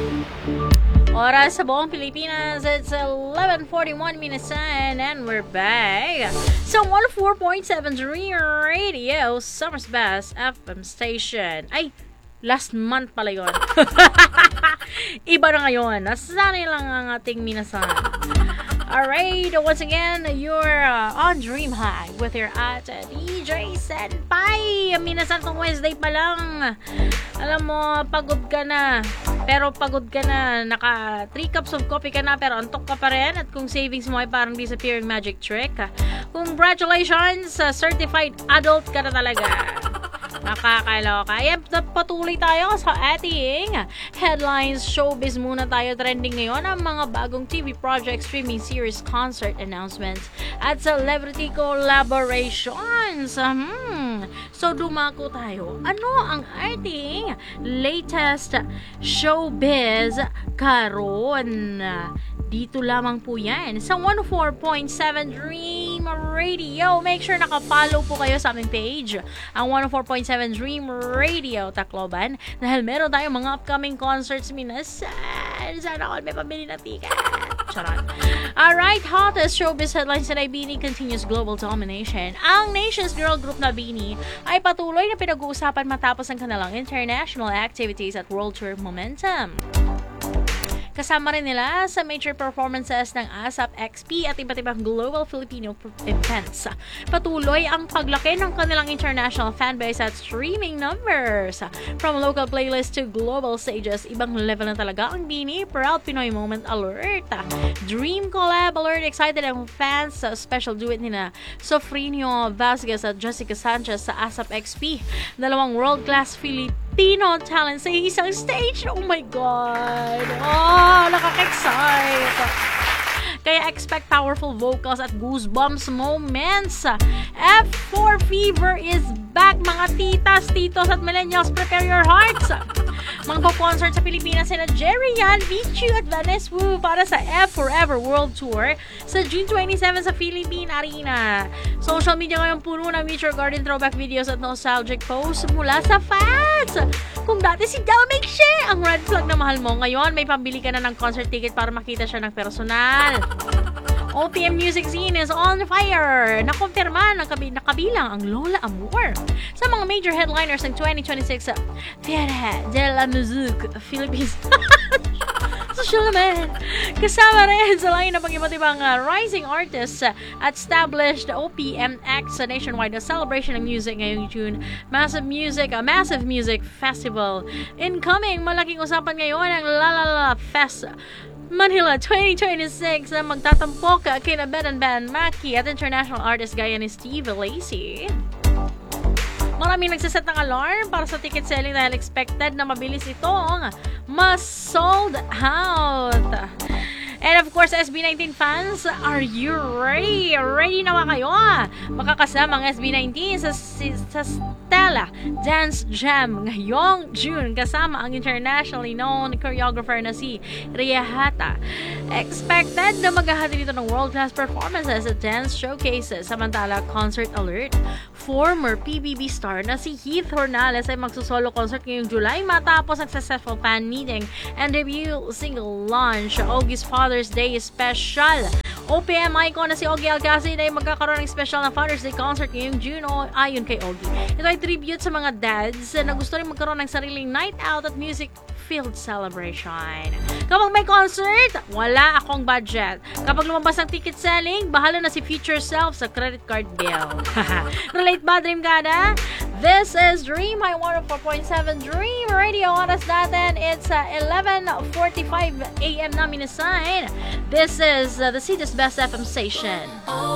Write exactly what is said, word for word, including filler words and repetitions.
Oras sa buong Pilipinas, it's eleven forty-one minutes in, and we're back sa one oh four point seven Dream Radio, Summer's Best F M station. Ay, last month pala yun. Iba na ngayon. Nasanay lang ang ating minasan. Alright, once again, you're uh, on Dream High with your ate D J Senpai. Minasan kung Wednesday pa lang. Alam mo, pagod ka na. Pero pagod ka na, naka three cups of coffee ka na, pero antok ka pa rin. At kung savings mo ay parang disappearing magic trick, congratulations, certified adult ka na talaga. Nakakaloka. Ayan, patuloy tayo sa ating headlines. Showbiz muna tayo. Trending ngayon ang mga bagong T V project, streaming series, concert announcements, at celebrity collaborations. Hmm. So, dumako tayo. Ano ang ating latest showbiz karon? Dito lamang po yan sa one oh four point seven Dream Radio. Make sure nakapollow po kayo sa aming page, ang one oh four point seven Dream Radio Tacloban, dahil meron tayong mga upcoming concerts. Minasan, sana all may pabili na ticket. Charot. Alright, hottest showbiz headlines sa Bini continues global domination. Ang nation's girl group na Bini ay patuloy na pinag-uusapan matapos ang kanilang international activities at world tour momentum. Kasama rin nila sa major performances ng ASAP X P at iba't ibang global Filipino events. Patuloy ang paglaki ng kanilang international fanbase at streaming numbers. From local playlists to global stages, ibang level na talaga ang Bini. Proud Pinoy moment alert. Dream collab alert. Excited ang fans sa special duet nila Sofrinio Vasquez at Jessica Sanchez sa ASAP X P. Dalawang world-class Filipino talent sa isang stage. Oh my God! Oh, nakaka-excite! Kaya expect powerful vocals at goosebumps moments. F four Fever is back, mga titas, titos at millennials. Prepare your hearts! Magpo-concert sa Pilipinas sina Jerry Yan, Vichu at Vanessa Wu para sa F Forever World Tour sa June twenty-seven sa Philippine Arena. Social media ngayon puno ng Meet Your Garden throwback videos at nostalgic posts mula sa fans. Kung dati si Dalmake siya ang red flag na mahal mo, ngayon may pambili ka na ng concert ticket para makita siya ng personal. O P M Music Scene is on fire. Nakumpirma ng kabi- nakabilang ang Lola Amor sa mga major headliners ng twenty twenty-six sa Fiera de la Musique Philippines. Social naman. Kasama rin sa line ng iba't ibang uh, rising artists uh, at established O P M acts sa nationwide na celebration ng music ngayong June. Massive Music, a uh, Massive Music Festival. Incoming, malaking usapan ngayon ang La La La Fest Manila twenty twenty-six na magtatampok kina Ben and Ben Maki at international artist gaya ni Steve Lacy. Maraming nagsaset ng alarm para sa ticket selling dahil expected na mabilis itong mas sold out. And of course, S B nineteen fans, are you ready? Ready na ba kayo? Makakasama ang S B nineteen sa, sa Stella Dance Jam ngayong June kasama ang internationally known choreographer na si Riehata. Expected na maghahati dito ng world-class performances at dance showcases. Samantala, concert alert, former P B B star na si Heath Hornales ay magsusolo concert ngayong July matapos ang successful fan meeting and debut single launch. Ogie's Father's Day special. O P M icon na si Ogie Alcacid ay magkakaroon ng special na Father's Day concert ngayong June o ayon kay Ogie. Ito ay tribute sa mga dads na gusto rin magkaroon ng sariling night out at music-filled celebration. Kapag may concert, wala akong budget. Kapag lumabas ang ticket selling, bahala na si future self sa credit card bill. Relate ba, Dream Gada? This is Dream High one oh four point seven Dream Radio. Oras natin, it's uh, eleven forty-five a.m. namin na sign. This is uh, the city's best F M station.